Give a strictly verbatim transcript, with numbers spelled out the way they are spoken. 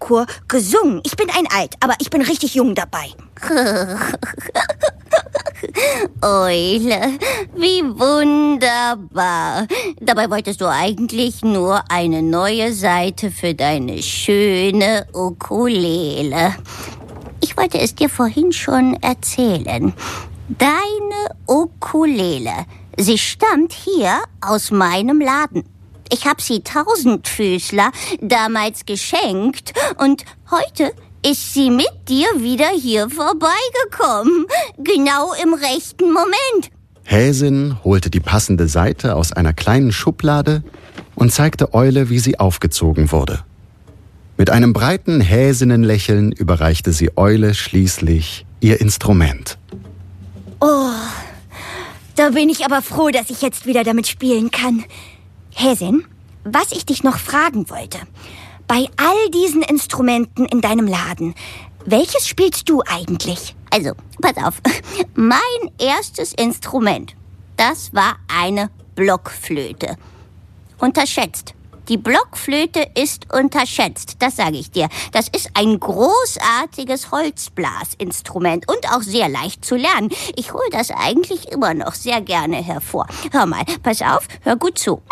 Kinderchor gesungen. Ich bin ein Alt, aber ich bin richtig jung dabei. Eule, wie wunderbar. Dabei wolltest du eigentlich nur eine neue Seite für deine schöne Ukulele. Ich wollte es dir vorhin schon erzählen. Deine Ukulele, sie stammt hier aus meinem Laden. Ich habe sie Tausendfüßler damals geschenkt und heute ist sie mit dir wieder hier vorbeigekommen. Genau im rechten Moment. Häsin holte die passende Saite aus einer kleinen Schublade und zeigte Eule, wie sie aufgezogen wurde. Mit einem breiten Häsinnenlächeln überreichte sie Eule schließlich ihr Instrument. Oh, da bin ich aber froh, dass ich jetzt wieder damit spielen kann. Häsin, was ich dich noch fragen wollte. Bei all diesen Instrumenten in deinem Laden, welches spielst du eigentlich? Also, pass auf. Mein erstes Instrument, das war eine Blockflöte. Unterschätzt. Die Blockflöte ist unterschätzt, das sage ich dir. Das ist ein großartiges Holzblasinstrument und auch sehr leicht zu lernen. Ich hole das eigentlich immer noch sehr gerne hervor. Hör mal, pass auf, hör gut zu.